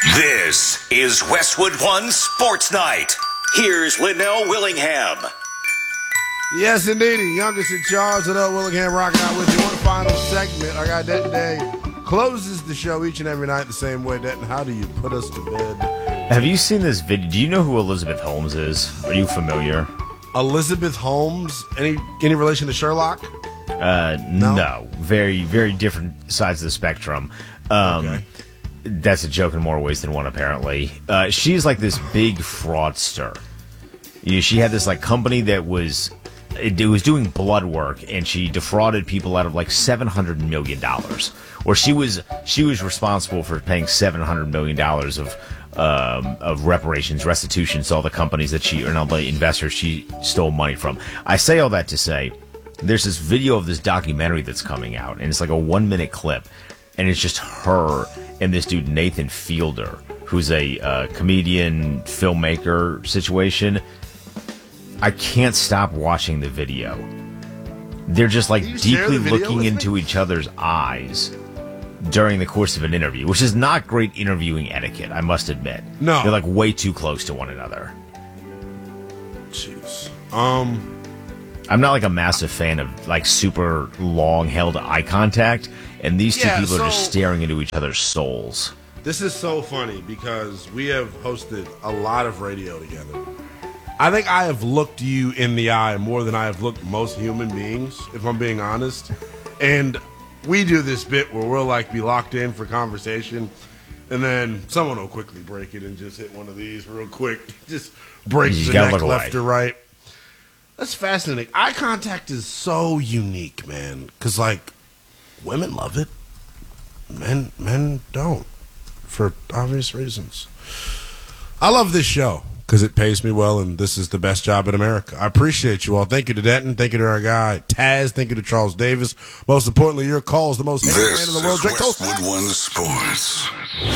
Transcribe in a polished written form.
This is Westwood One Sports Night. Here's Linnell Willingham. Yes, indeed. Youngest in charge. Linnell Willingham rocking out with you. One final segment. I got Denton Day. Closes the show each and every night the same way. Denton, how do you put us to bed? Have you seen this video? Do you know who Elizabeth Holmes is? Are you familiar? Elizabeth Holmes? Any relation to Sherlock? No. Very, very different sides of the spectrum. Okay. That's a joke in more ways than one, apparently. She's like this big fraudster. She had this like company that was doing blood work, and she defrauded people out of like $700 million. Or she was responsible for paying $700 million of reparations, restitution to all the companies that all the investors she stole money from. I say all that to say, there's this video of this documentary that's coming out, and it's like a 1-minute clip, and it's just her and this dude Nathan Fielder, who's a comedian, filmmaker situation. I can't stop watching the video. They're just like deeply looking into each other's eyes during the course of an interview, which is not great interviewing etiquette, I must admit. No. They're like way too close to one another. Jeez. I'm not like a massive fan of like super long held eye contact, and these two people are just staring into each other's souls. This is so funny because we have hosted a lot of radio together. I think I have looked you in the eye more than I have looked most human beings, if I'm being honest. And we do this bit where we'll like be locked in for conversation, and then someone will quickly break it and just hit one of these real quick. Just break the neck left or right. That's fascinating. Eye contact is so unique, man. Because, like, women love it. Men don't. For obvious reasons. I love this show because it pays me well, and this is the best job in America. I appreciate you all. Thank you to Denton. Thank you to our guy, Taz. Thank you to Charles Davis. Most importantly, your call is the most hated man in the world. This is Westwood One Sports.